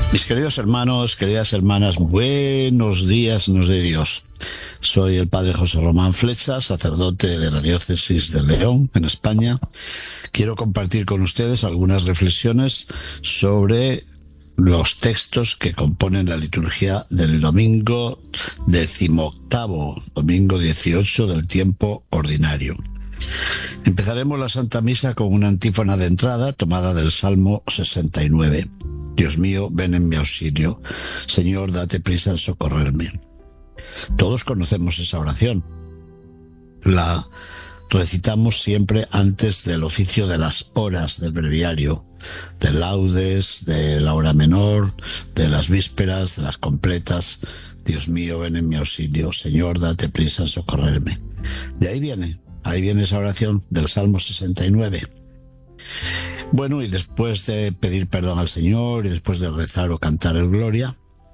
Mis queridos hermanos, queridas hermanas, buenos días nos dé Dios. Soy el padre José Román Flecha, sacerdote de la diócesis de León, en España. Quiero compartir con ustedes algunas reflexiones sobre los textos que componen la liturgia del domingo 18º, domingo 18 del tiempo ordinario. Empezaremos la Santa Misa con una antífona de entrada tomada del Salmo 69. Dios mío, ven en mi auxilio. Señor, date prisa en socorrerme. Todos conocemos esa oración. La recitamos siempre antes del oficio de las horas del breviario, de laudes, de la hora menor, de las vísperas, de las completas. Dios mío, ven en mi auxilio. Señor, date prisa en socorrerme. De ahí viene esa oración del Salmo 69. Bueno, y después de pedir perdón al Señor y después de rezar o cantar el Gloria,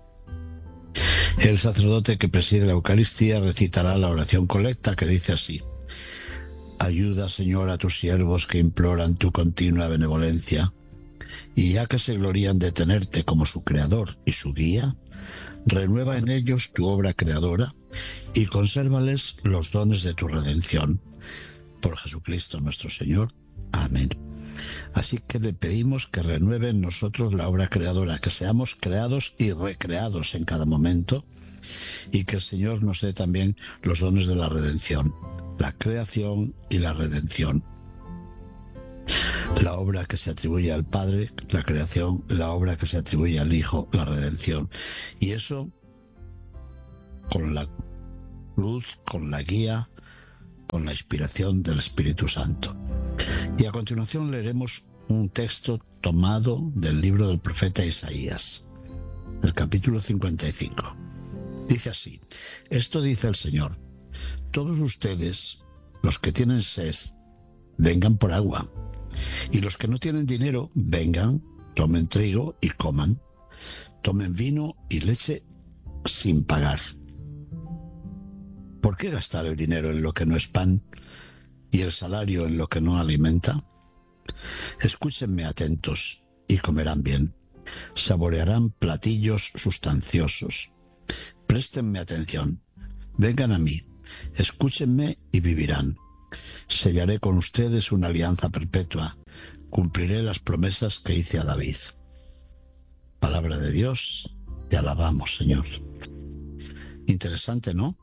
el sacerdote que preside la Eucaristía recitará la oración colecta que dice así: ayuda, Señor, a tus siervos que imploran tu continua benevolencia, y ya que se glorían de tenerte como su creador y su guía, renueva en ellos tu obra creadora y consérvales los dones de tu redención. Por Jesucristo nuestro Señor. Amén. Así que le pedimos que renueve en nosotros la obra creadora, que seamos creados y recreados en cada momento, y que el Señor nos dé también los dones de la redención, la creación y la redención. La obra que se atribuye al Padre, la creación; la obra que se atribuye al Hijo, la redención. Y eso con la luz, con la guía, con la inspiración del Espíritu Santo. Y a continuación leeremos un texto tomado del libro del profeta Isaías, del capítulo 55. Dice así: esto dice el Señor: todos ustedes, los que tienen sed, vengan por agua, y los que no tienen dinero, vengan, tomen trigo y coman, tomen vino y leche sin pagar. ¿Por qué gastar el dinero en lo que no es pan y el salario en lo que no alimenta? Escúchenme atentos y comerán bien. Saborearán platillos sustanciosos. Préstenme atención. Vengan a mí. Escúchenme y vivirán. Sellaré con ustedes una alianza perpetua. Cumpliré las promesas que hice a David. Palabra de Dios. Te alabamos, Señor. Interesante, ¿no?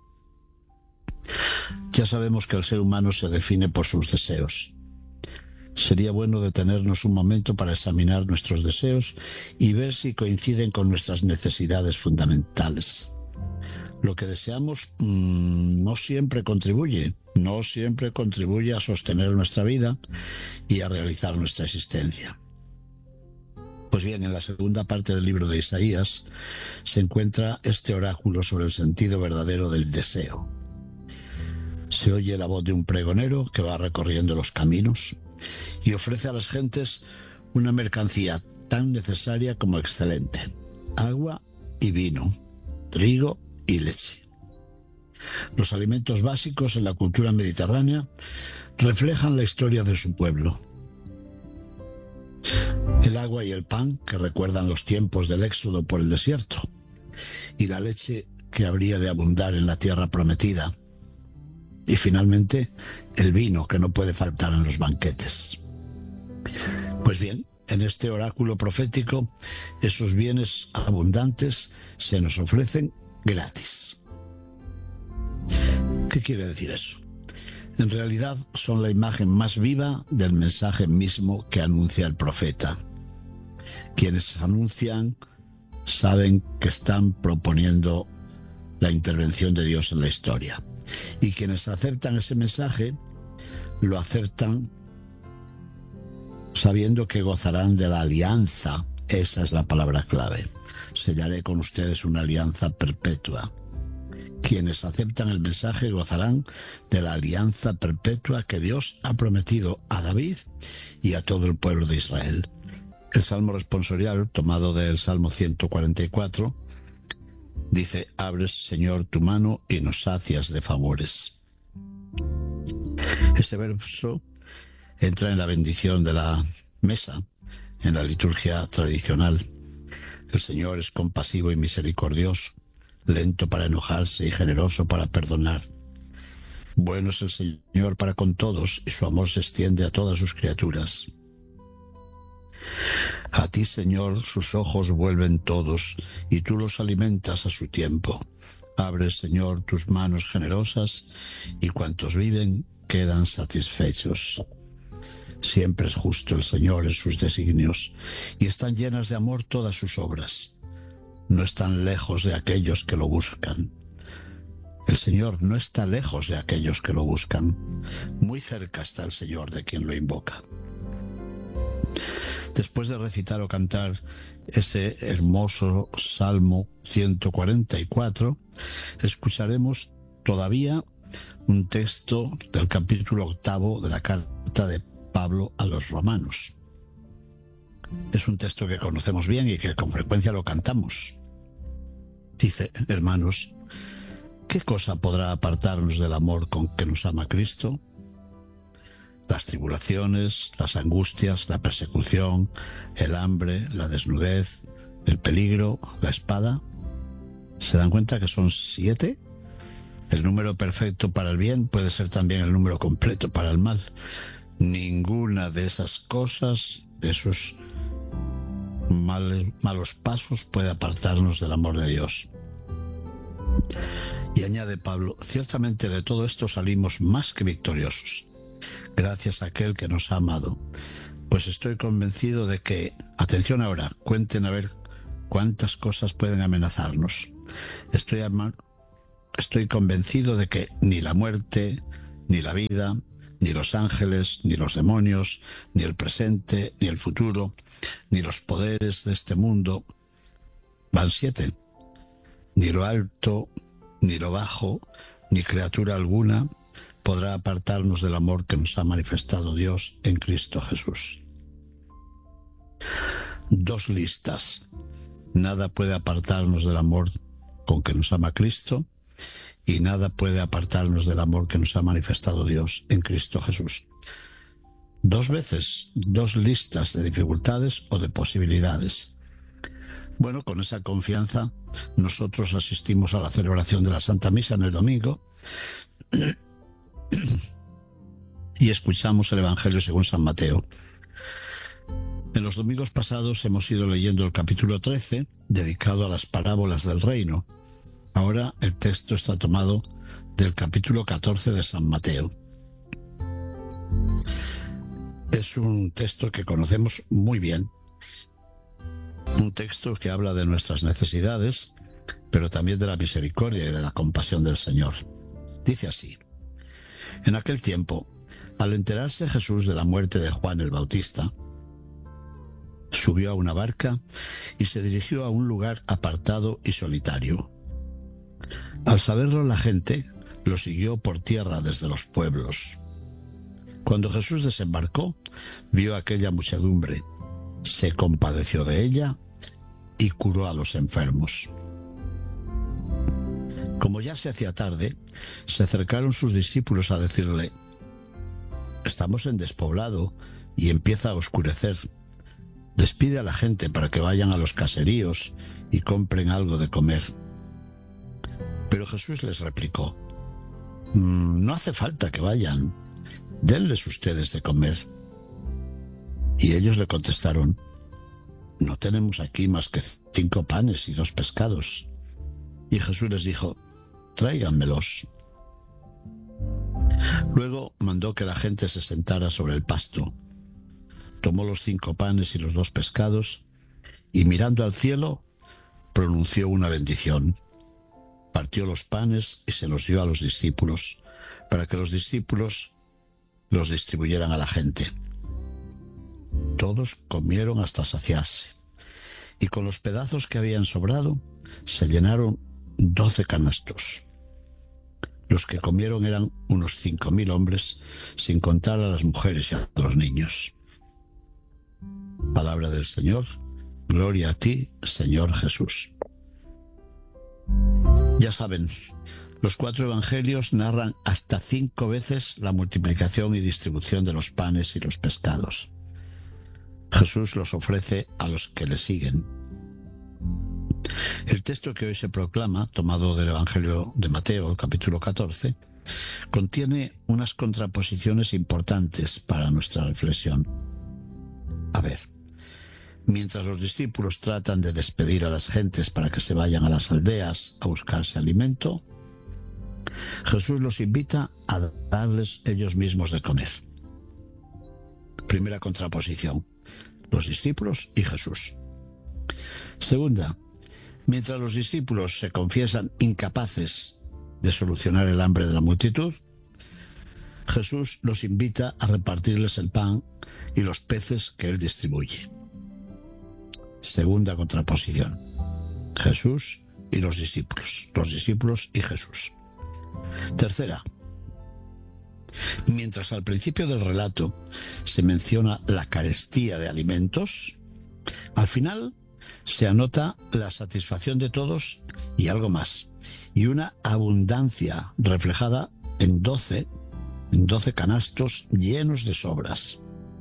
Ya sabemos que el ser humano se define por sus deseos. Sería bueno detenernos un momento para examinar nuestros deseos y ver si coinciden con nuestras necesidades fundamentales. Lo que deseamos no siempre contribuye a sostener nuestra vida y a realizar nuestra existencia. Pues bien, en la segunda parte del libro de Isaías se encuentra este oráculo sobre el sentido verdadero del deseo. Se oye la voz de un pregonero que va recorriendo los caminos y ofrece a las gentes una mercancía tan necesaria como excelente: agua y vino, trigo y leche. Los alimentos básicos en la cultura mediterránea reflejan la historia de su pueblo. El agua y el pan, que recuerdan los tiempos del éxodo por el desierto, y la leche que habría de abundar en la tierra prometida. Y finalmente, el vino, que no puede faltar en los banquetes. Pues bien, en este oráculo profético, esos bienes abundantes se nos ofrecen gratis. ¿Qué quiere decir eso? En realidad son la imagen más viva del mensaje mismo que anuncia el profeta. Quienes anuncian saben que están proponiendo la intervención de Dios en la historia. Y quienes aceptan ese mensaje, lo aceptan sabiendo que gozarán de la alianza. Esa es la palabra clave. Sellaré con ustedes una alianza perpetua. Quienes aceptan el mensaje gozarán de la alianza perpetua que Dios ha prometido a David y a todo el pueblo de Israel. El Salmo responsorial, tomado del Salmo 144, dice: abres, Señor, tu mano y nos sacias de favores. Este verso entra en la bendición de la mesa, en la liturgia tradicional. El Señor es compasivo y misericordioso, lento para enojarse y generoso para perdonar. Bueno es el Señor para con todos, y su amor se extiende a todas sus criaturas. A ti, Señor, sus ojos vuelven todos, y tú los alimentas a su tiempo. Abre, Señor, tus manos generosas, y cuantos viven quedan satisfechos. Siempre es justo el Señor en sus designios, y están llenas de amor todas sus obras. No están lejos de aquellos que lo buscan. El Señor no está lejos de aquellos que lo buscan. Muy cerca está el Señor de quien lo invoca. Después de recitar o cantar ese hermoso Salmo 144, escucharemos todavía un texto del capítulo 8 de la carta de Pablo a los Romanos. Es un texto que conocemos bien y que con frecuencia lo cantamos. Dice: hermanos, ¿qué cosa podrá apartarnos del amor con que nos ama Cristo? Las tribulaciones, las angustias, la persecución, el hambre, la desnudez, el peligro, la espada. ¿Se dan cuenta que son 7? El número perfecto para el bien puede ser también el número completo para el mal. Ninguna de esas cosas, de esos malos pasos, puede apartarnos del amor de Dios. Y añade Pablo: ciertamente de todo esto salimos más que victoriosos, gracias a aquel que nos ha amado. Pues estoy convencido de que, atención ahora, cuenten a ver cuántas cosas pueden amenazarnos. Estoy convencido de que ni la muerte, ni la vida, ni los ángeles, ni los demonios, ni el presente, ni el futuro, ni los poderes de este mundo, van 7, ni lo alto, ni lo bajo, ni criatura alguna podrá apartarnos del amor que nos ha manifestado Dios en Cristo Jesús. 2 listas. Nada puede apartarnos del amor con que nos ama Cristo, y nada puede apartarnos del amor que nos ha manifestado Dios en Cristo Jesús. 2 veces, 2 listas de dificultades o de posibilidades. Bueno, con esa confianza nosotros asistimos a la celebración de la Santa Misa en el domingo y escuchamos el Evangelio según San Mateo. En los domingos pasados hemos ido leyendo el capítulo 13, dedicado a las parábolas del reino. Ahora el texto está tomado del capítulo 14 de San Mateo. Es un texto que conocemos muy bien. Un texto que habla de nuestras necesidades, pero también de la misericordia y de la compasión del Señor. Dice así: en aquel tiempo, al enterarse Jesús de la muerte de Juan el Bautista, subió a una barca y se dirigió a un lugar apartado y solitario. Al saberlo la gente lo siguió por tierra desde los pueblos. Cuando Jesús desembarcó, vio a aquella muchedumbre, se compadeció de ella y curó a los enfermos. Como ya se hacía tarde, se acercaron sus discípulos a decirle: estamos en despoblado y empieza a oscurecer. Despide a la gente para que vayan a los caseríos y compren algo de comer. Pero Jesús les replicó: no hace falta que vayan, denles ustedes de comer. Y ellos le contestaron: no tenemos aquí más que 5 panes y 2 pescados. Y Jesús les dijo: tráiganmelos. Luego mandó que la gente se sentara sobre el pasto. Tomó los 5 panes y los 2 pescados, y mirando al cielo, pronunció una bendición. Partió los panes y se los dio a los discípulos, para que los discípulos los distribuyeran a la gente. Todos comieron hasta saciarse, y con los pedazos que habían sobrado, se llenaron 12 canastos. Los que comieron eran unos 5.000 hombres, sin contar a las mujeres y a los niños. Palabra del Señor. Gloria a ti, Señor Jesús. Ya saben, los 4 evangelios narran hasta 5 veces la multiplicación y distribución de los panes y los pescados. Jesús los ofrece a los que le siguen. El texto que hoy se proclama, tomado del Evangelio de Mateo, el capítulo 14, contiene unas contraposiciones importantes para nuestra reflexión. A ver, mientras los discípulos tratan de despedir a las gentes para que se vayan a las aldeas a buscarse alimento, Jesús los invita a darles ellos mismos de comer. Primera contraposición, los discípulos y Jesús. Segunda, mientras los discípulos se confiesan incapaces de solucionar el hambre de la multitud, Jesús los invita a repartirles el pan y los peces que él distribuye. Segunda contraposición, Jesús y los discípulos y Jesús. Tercera, mientras al principio del relato se menciona la carestía de alimentos, al final se anota la satisfacción de todos y algo más, y una abundancia reflejada en 12 canastos llenos de sobras.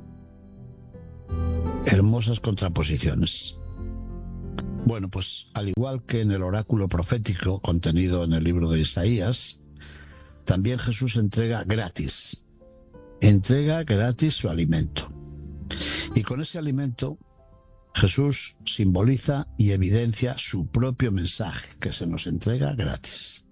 Hermosas contraposiciones. Bueno, pues al igual que en el oráculo profético contenido en el libro de Isaías, también Jesús entrega gratis su alimento. Y con ese alimento, Jesús simboliza y evidencia su propio mensaje, que se nos entrega gratis.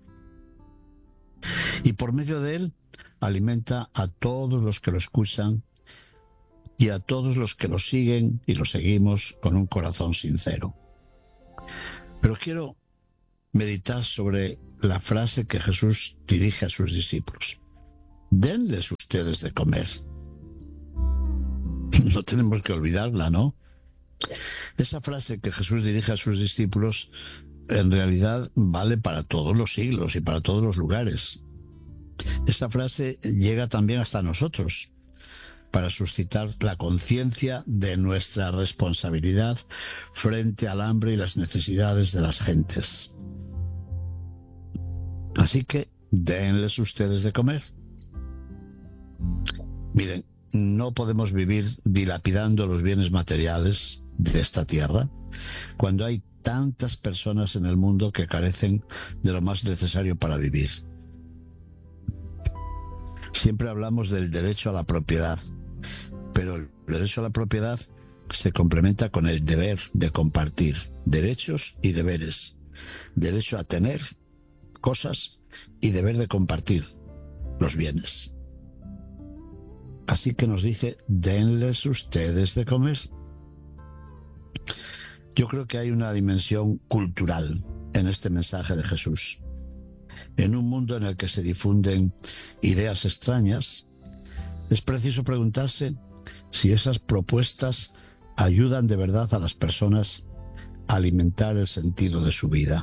Y por medio de él, alimenta a todos los que lo escuchan y a todos los que lo siguen y lo seguimos con un corazón sincero. Pero quiero meditar sobre la frase que Jesús dirige a sus discípulos. Denles ustedes de comer. No tenemos que olvidarla, ¿no? Esa frase que Jesús dirige a sus discípulos en realidad vale para todos los siglos y para todos los lugares. Esa frase llega también hasta nosotros para suscitar la conciencia de nuestra responsabilidad frente al hambre y las necesidades de las gentes. Así que denles ustedes de comer. Miren, no podemos vivir dilapidando los bienes materiales de esta tierra cuando hay tantas personas en el mundo que carecen de lo más necesario para vivir. Siempre hablamos del derecho a la propiedad, pero el derecho a la propiedad se complementa con el deber de compartir derechos y deberes. Derecho a tener cosas y deber de compartir los bienes. Así que nos dice, denles ustedes de comer. Yo creo que hay una dimensión cultural en este mensaje de Jesús. En un mundo en el que se difunden ideas extrañas, es preciso preguntarse si esas propuestas ayudan de verdad a las personas a alimentar el sentido de su vida.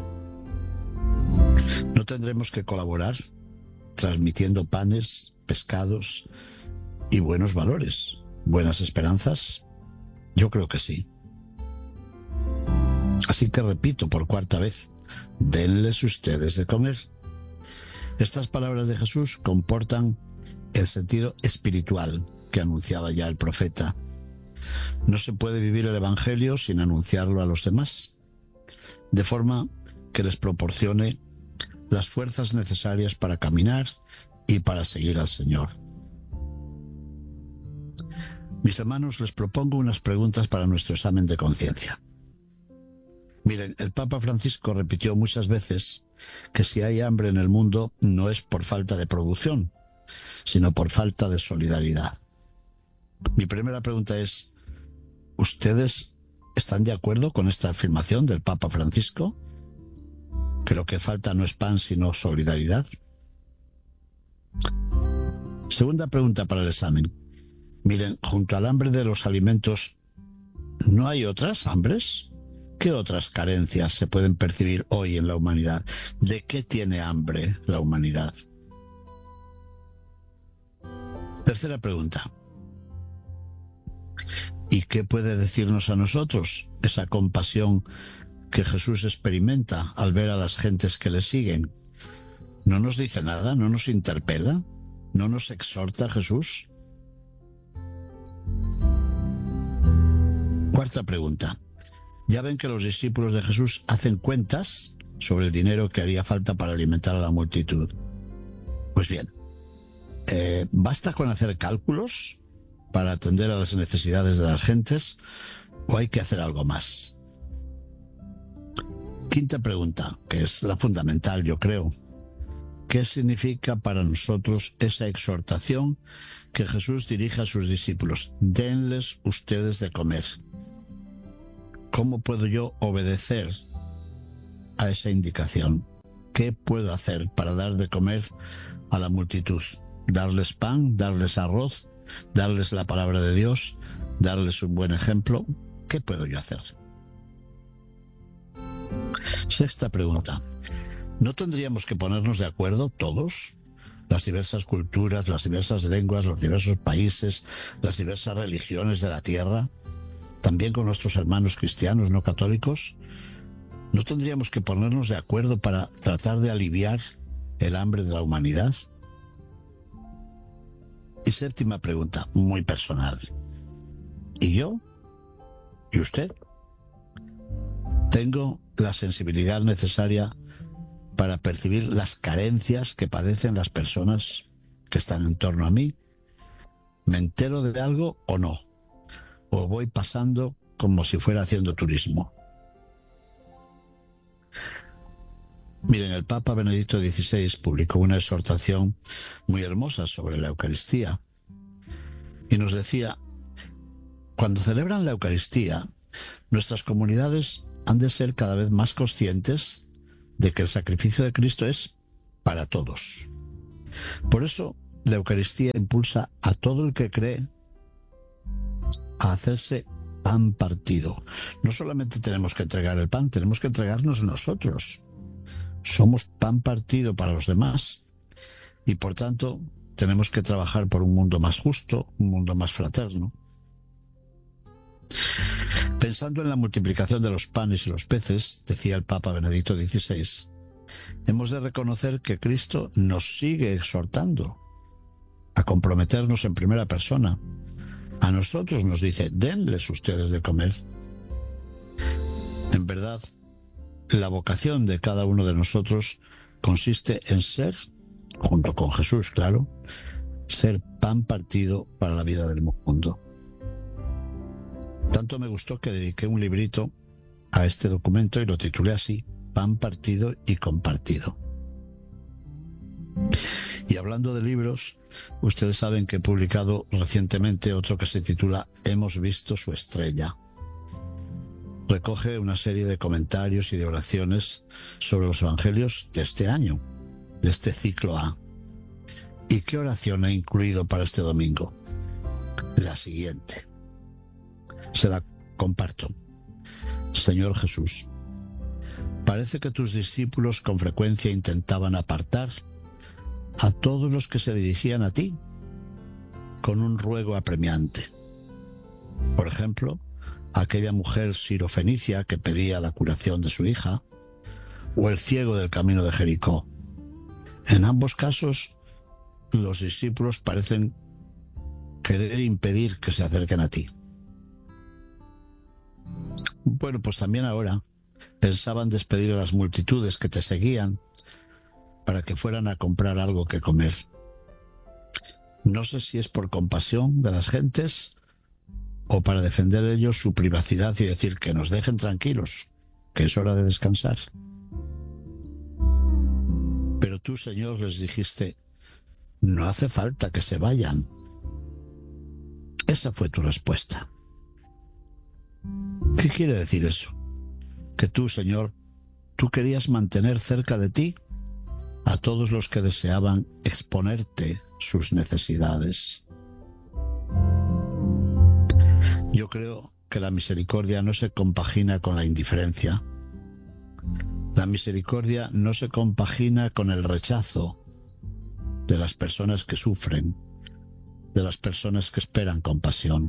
¿No tendremos que colaborar transmitiendo panes, pescados y buenos valores, buenas esperanzas? Yo creo que sí. Así que repito por cuarta vez, denles ustedes de comer. Estas palabras de Jesús comportan el sentido espiritual que anunciaba ya el profeta. No se puede vivir el Evangelio sin anunciarlo a los demás, de forma que les proporcione las fuerzas necesarias para caminar y para seguir al Señor. Mis hermanos, les propongo unas preguntas para nuestro examen de conciencia. Miren, el Papa Francisco repitió muchas veces que si hay hambre en el mundo no es por falta de producción, sino por falta de solidaridad. Mi primera pregunta es, ¿ustedes están de acuerdo con esta afirmación del Papa Francisco? ¿Que lo que falta no es pan sino solidaridad? Segunda pregunta para el examen. Miren, junto al hambre de los alimentos, ¿no hay otras hambres? ¿Qué otras carencias se pueden percibir hoy en la humanidad? ¿De qué tiene hambre la humanidad? Tercera pregunta. ¿Y qué puede decirnos a nosotros esa compasión que Jesús experimenta al ver a las gentes que le siguen? ¿No nos dice nada? ¿No nos interpela? ¿No nos exhorta Jesús? Cuarta pregunta. Ya ven que los discípulos de Jesús hacen cuentas sobre el dinero que haría falta para alimentar a la multitud. Pues bien, ¿basta con hacer cálculos para atender a las necesidades de las gentes o hay que hacer algo más? Quinta pregunta, que es la fundamental, yo creo. ¿Qué significa para nosotros esa exhortación que Jesús dirige a sus discípulos? Denles ustedes de comer. ¿Cómo puedo yo obedecer a esa indicación? ¿Qué puedo hacer para dar de comer a la multitud? ¿Darles pan? ¿Darles arroz? ¿Darles la palabra de Dios? ¿Darles un buen ejemplo? ¿Qué puedo yo hacer? Sexta pregunta. ¿No tendríamos que ponernos de acuerdo todos? Las diversas culturas, las diversas lenguas, los diversos países, las diversas religiones de la tierra, también con nuestros hermanos cristianos no católicos. ¿No tendríamos que ponernos de acuerdo para tratar de aliviar el hambre de la humanidad? Y séptima pregunta, muy personal. ¿Y yo? ¿Y usted? ¿Tengo la sensibilidad necesaria para percibir las carencias que padecen las personas que están en torno a mí? ¿Me entero de algo o no? ¿O voy pasando como si fuera haciendo turismo? Miren, el Papa Benedicto XVI publicó una exhortación muy hermosa sobre la Eucaristía y nos decía: cuando celebran la Eucaristía, nuestras comunidades han de ser cada vez más conscientes de que el sacrificio de Cristo es para todos. Por eso, la Eucaristía impulsa a todo el que cree a hacerse pan partido. No solamente tenemos que entregar el pan, tenemos que entregarnos nosotros. Somos pan partido para los demás y, por tanto, tenemos que trabajar por un mundo más justo, un mundo más fraterno. Pensando en la multiplicación de los panes y los peces, decía el Papa Benedicto XVI, hemos de reconocer que Cristo nos sigue exhortando a comprometernos en primera persona. A nosotros nos dice: denles ustedes de comer. En verdad, la vocación de cada uno de nosotros consiste en ser, junto con Jesús, claro, ser pan partido para la vida del mundo. Tanto me gustó que dediqué un librito a este documento y lo titulé así: Pan partido y compartido. Y hablando de libros, ustedes saben que he publicado recientemente otro que se titula Hemos visto su estrella. Recoge una serie de comentarios y de oraciones sobre los evangelios de este año, de este ciclo A. ¿Y qué oración he incluido para este domingo? La siguiente. Se la comparto. Señor Jesús, parece que tus discípulos con frecuencia intentaban apartar a todos los que se dirigían a ti con un ruego apremiante. Por ejemplo, aquella mujer sirofenicia que pedía la curación de su hija, o el ciego del camino de Jericó. En ambos casos, los discípulos parecen querer impedir que se acerquen a ti. Bueno, pues también ahora pensaban despedir a las multitudes que te seguían para que fueran a comprar algo que comer. No sé si es por compasión de las gentes o para defender ellos su privacidad y decir que nos dejen tranquilos, que es hora de descansar. Pero tú, Señor, les dijiste: no hace falta que se vayan. Esa fue tu respuesta. ¿Qué quiere decir eso? Que tú, Señor, tú querías mantener cerca de ti a todos los que deseaban exponerte sus necesidades. Yo creo que la misericordia no se compagina con la indiferencia. La misericordia no se compagina con el rechazo de las personas que sufren, de las personas que esperan compasión.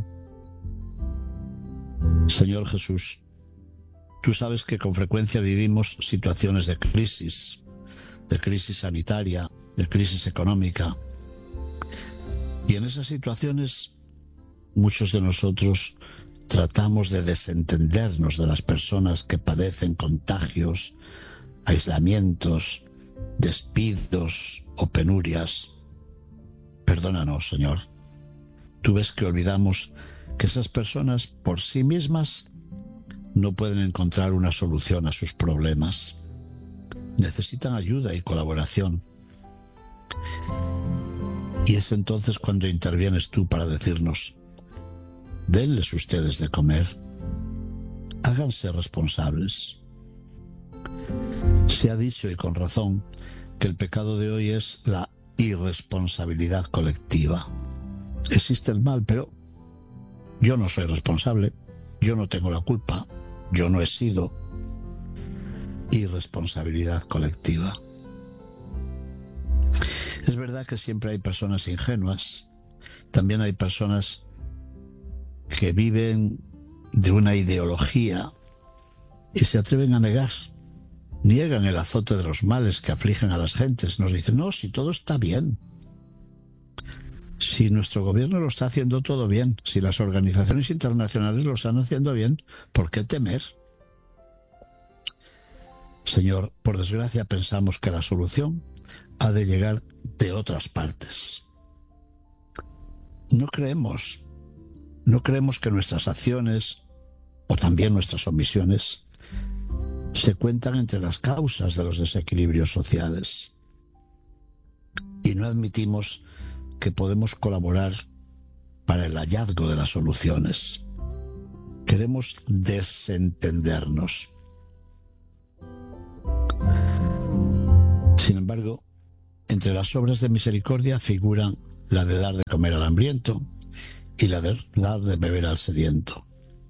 Señor Jesús, tú sabes que con frecuencia vivimos situaciones de crisis sanitaria, de crisis económica. Y en esas situaciones muchos de nosotros tratamos de desentendernos de las personas que padecen contagios, aislamientos, despidos o penurias. Perdónanos, Señor. Tú ves que olvidamos que esas personas por sí mismas no pueden encontrar una solución a sus problemas. Necesitan ayuda y colaboración. Y es entonces cuando intervienes tú para decirnos: denles ustedes de comer, háganse responsables. Se ha dicho, y con razón, que el pecado de hoy es la irresponsabilidad colectiva. Existe el mal, pero yo no soy responsable, yo no tengo la culpa, yo no he sido. Irresponsabilidad colectiva. Es verdad que siempre hay personas ingenuas, también hay personas que viven de una ideología y se atreven a niegan el azote de los males que afligen a las gentes. Nos dicen: no, si todo está bien, si nuestro gobierno lo está haciendo todo bien, si las organizaciones internacionales lo están haciendo bien, ¿por qué temer? Señor, por desgracia pensamos que la solución ha de llegar de otras partes. No creemos que nuestras acciones o también nuestras omisiones se cuentan entre las causas de los desequilibrios sociales. Y no admitimos que podemos colaborar para el hallazgo de las soluciones. Queremos desentendernos. Sin embargo, entre las obras de misericordia figuran la de dar de comer al hambriento y la de dar de beber al sediento.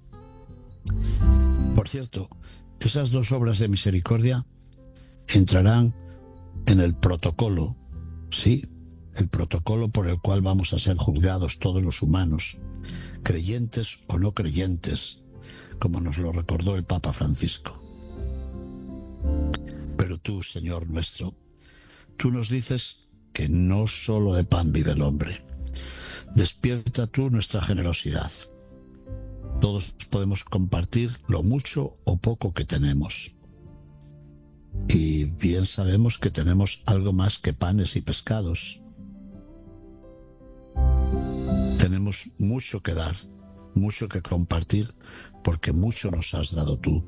Por cierto, esas dos obras de misericordia entrarán en el protocolo, sí, el protocolo por el cual vamos a ser juzgados todos los humanos, creyentes o no creyentes, como nos lo recordó el Papa Francisco. Pero tú, Señor nuestro, tú nos dices que no solo de pan vive el hombre. Despierta tú nuestra generosidad. Todos podemos compartir lo mucho o poco que tenemos. Y bien sabemos que tenemos algo más que panes y pescados. Tenemos mucho que dar, mucho que compartir, porque mucho nos has dado tú.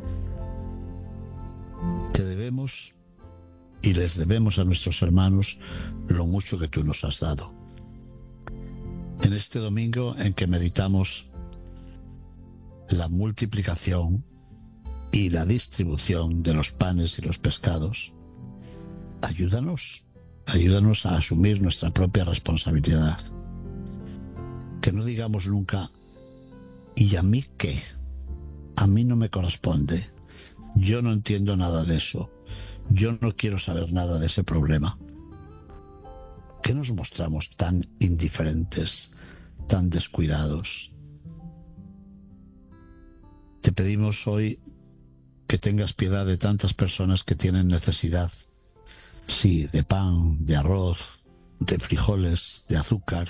Te debemos y les debemos a nuestros hermanos lo mucho que tú nos has dado. En este domingo en que meditamos la multiplicación y la distribución de los panes y los pescados, ayúdanos a asumir nuestra propia responsabilidad. Que no digamos nunca: ¿y a mí qué? A mí no me corresponde. Yo no entiendo nada de eso. Yo no quiero saber nada de ese problema. ¿Qué nos mostramos tan indiferentes, tan descuidados? Te pedimos hoy que tengas piedad de tantas personas que tienen necesidad, sí, de pan, de arroz, de frijoles, de azúcar,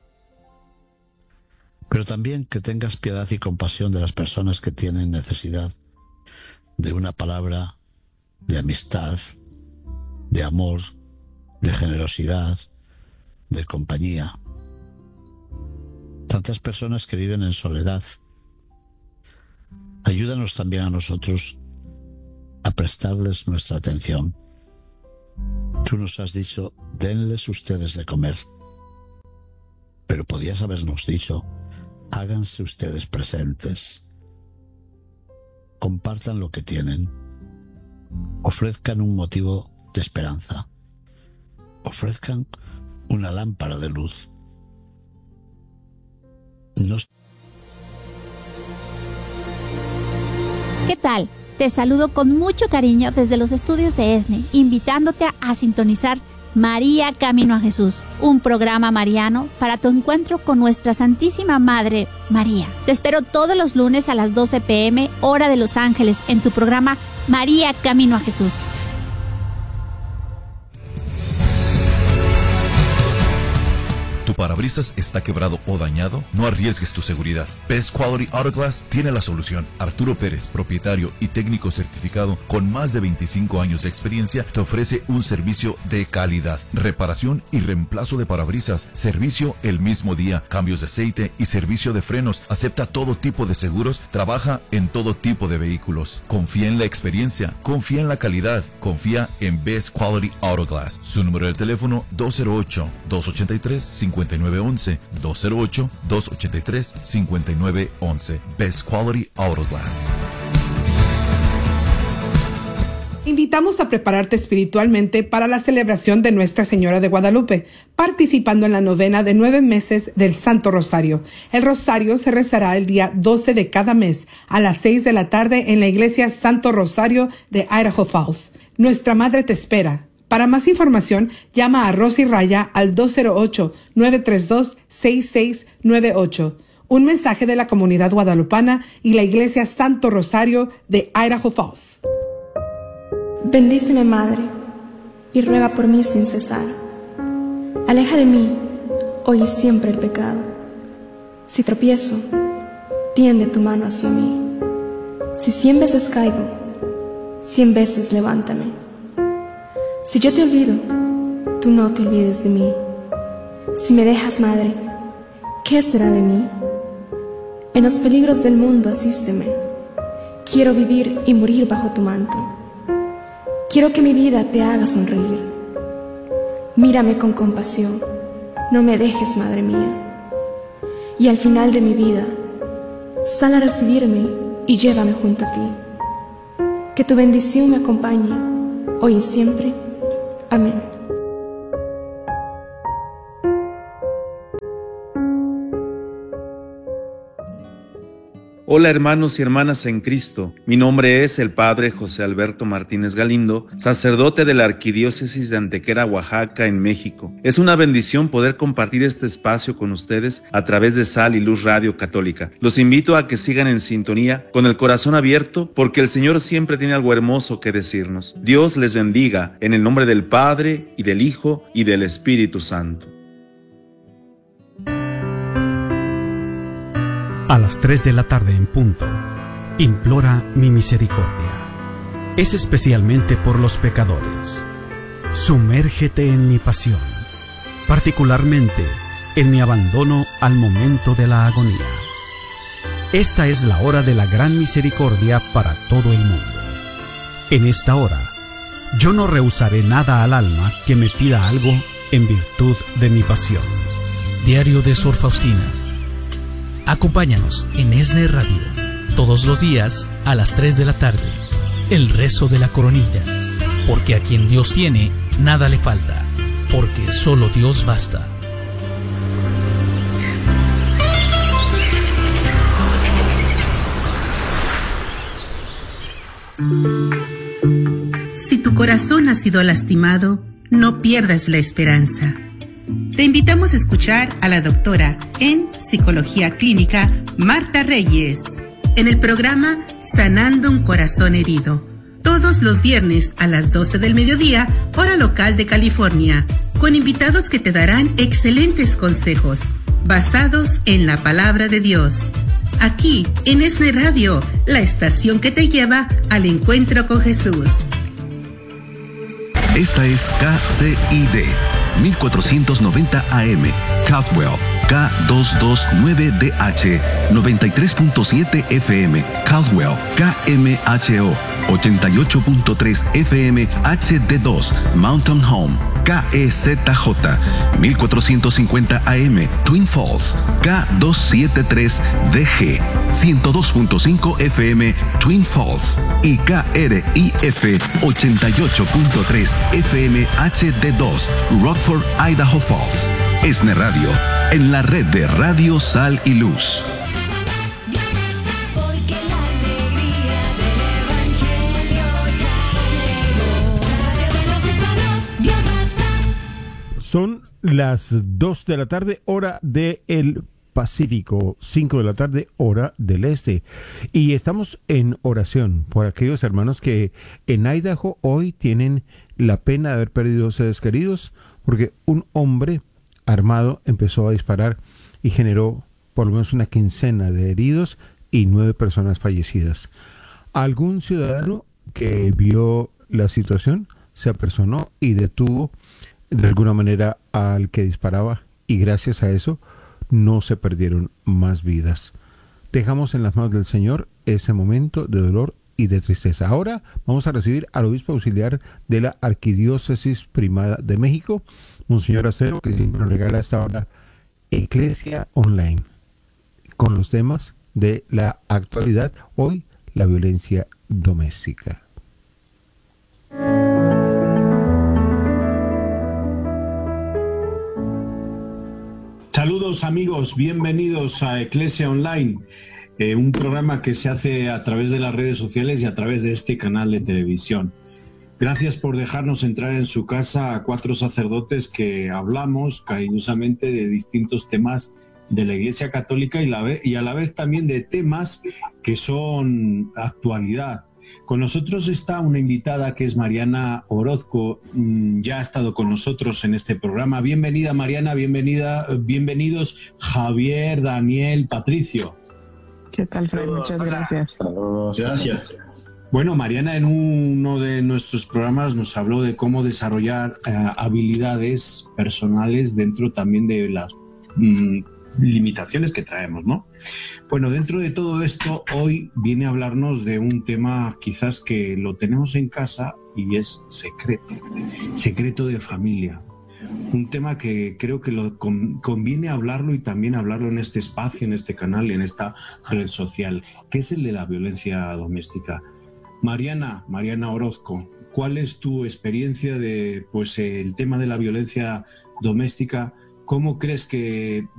pero también que tengas piedad y compasión de las personas que tienen necesidad de una palabra, de amistad, de amor, de generosidad, de compañía. Tantas personas que viven en soledad. Ayúdanos también a nosotros a prestarles nuestra atención. Tú nos has dicho: denles ustedes de comer. Pero podías habernos dicho: háganse ustedes presentes. Compartan lo que tienen. Ofrezcan un motivo de esperanza. Ofrezcan una lámpara de luz. ¿Qué tal? Te saludo con mucho cariño desde los estudios de ESNE, invitándote a sintonizar María Camino a Jesús, un programa mariano para tu encuentro con nuestra Santísima Madre María. Te espero todos los lunes a las 12 p.m., hora de Los Ángeles, en tu programa María Camino a Jesús. Tu ¿Tu parabrisas está quebrado o dañado? No arriesgues tu seguridad. Best Quality Auto Glass tiene la solución. Arturo Pérez, propietario y técnico certificado con más de 25 años de experiencia, te ofrece un servicio de calidad. Reparación y reemplazo de parabrisas. Servicio el mismo día. Cambios de aceite y servicio de frenos. Acepta todo tipo de seguros. Trabaja en todo tipo de vehículos. Confía en la experiencia. Confía en la calidad. Confía en Best Quality Auto Glass. Su número de teléfono 208-283-5911. 208-283-5911. Best Quality Auto Glass. Invitamos a prepararte espiritualmente para la celebración de Nuestra Señora de Guadalupe, participando en la novena de 9 meses del Santo Rosario. El Rosario se rezará el día 12 de cada mes a las 6 de la tarde en la iglesia Santo Rosario de Idaho Falls. Nuestra Madre te espera. Para más información, llama a Rosy Raya al 208-932-6698. Un mensaje de la comunidad guadalupana y la iglesia Santo Rosario de Idaho Falls. Bendíceme, Madre, y ruega por mí sin cesar. Aleja de mí, hoy y siempre, el pecado. Si tropiezo, tiende tu mano hacia mí. Si 100 veces caigo, 100 veces levántame. Si yo te olvido, tú no te olvides de mí. Si me dejas, Madre, ¿qué será de mí? En los peligros del mundo asísteme. Quiero vivir y morir bajo tu manto. Quiero que mi vida te haga sonreír. Mírame con compasión, no me dejes, Madre mía. Y al final de mi vida, sal a recibirme y llévame junto a ti. Que tu bendición me acompañe, hoy y siempre. Amén. Hola hermanos y hermanas en Cristo, mi nombre es el Padre José Alberto Martínez Galindo, sacerdote de la Arquidiócesis de Antequera, Oaxaca, en México. Es una bendición poder compartir este espacio con ustedes a través de Sal y Luz Radio Católica. Los invito a que sigan en sintonía, con el corazón abierto, porque el Señor siempre tiene algo hermoso que decirnos. Dios les bendiga, en el nombre del Padre, y del Hijo, y del Espíritu Santo. A las 3 de la tarde en punto, implora mi misericordia. Es especialmente por los pecadores. Sumérgete en mi pasión, particularmente en mi abandono al momento de la agonía. Esta es la hora de la gran misericordia para todo el mundo. En esta hora, yo no rehusaré nada al alma que me pida algo en virtud de mi pasión. Diario de Sor Faustina. Acompáñanos en ESNE Radio, todos los días a las 3 de la tarde, el rezo de la coronilla, porque a quien Dios tiene, nada le falta, porque solo Dios basta. Si tu corazón ha sido lastimado, no pierdas la esperanza. Te invitamos a escuchar a la doctora en Psicología Clínica, Marta Reyes, en el programa Sanando un Corazón Herido, todos los viernes a las 12 del mediodía, hora local de California, con invitados que te darán excelentes consejos, basados en la palabra de Dios. Aquí, en ESNE Radio, la estación que te lleva al encuentro con Jesús. Esta es KCID 1490 AM, Caldwell, K229DH, 93.7 FM, Caldwell, KMHO, 88.3 FM, HD2, Mountain Home, KEZJ, 1450 AM, Twin Falls, K273DG, 102.5 FM, Twin Falls, y KRIF, 88.3 FM, HD2, Rockford, Idaho Falls. ESNE Radio, en la red de Radio Sal y Luz. Son las 2 de la tarde, hora del Pacífico, 5 de la tarde, hora del Este. Y estamos en oración por aquellos hermanos que en Idaho hoy tienen la pena de haber perdido seres queridos, porque un hombre armado empezó a disparar y generó por lo menos una quincena de heridos y 9 personas fallecidas. Algún ciudadano que vio la situación se apersonó y detuvo de alguna manera al que disparaba, y gracias a eso no se perdieron más vidas. Dejamos en las manos del Señor ese momento de dolor y de tristeza. Ahora vamos a recibir al obispo auxiliar de la Arquidiócesis Primada de México, Monseñor Acero, que siempre nos regala a esta hora Iglesia Online, con los temas de la actualidad, hoy la violencia doméstica. Saludos amigos, bienvenidos a Iglesia Online, un programa que se hace a través de las redes sociales y a través de este canal de televisión. Gracias por dejarnos entrar en su casa a 4 sacerdotes que hablamos cariñosamente de distintos temas de la Iglesia Católica y a la vez también de temas que son actualidad. Con nosotros está una invitada que es Mariana Orozco, ya ha estado con nosotros en este programa. Bienvenida Mariana, bienvenidos Javier, Daniel, Patricio. ¿Qué tal, Fred? Muchas gracias. Gracias. Bueno, Mariana en uno de nuestros programas nos habló de cómo desarrollar habilidades personales dentro también de las limitaciones que traemos, ¿no? Bueno, dentro de todo esto, hoy viene a hablarnos de un tema quizás que lo tenemos en casa y es secreto de familia. Un tema que creo que conviene hablarlo y también hablarlo en este espacio, en este canal y en esta red social, que es el de la violencia doméstica. Mariana Orozco, ¿cuál es tu experiencia de el tema de la violencia doméstica? ¿Cómo crees que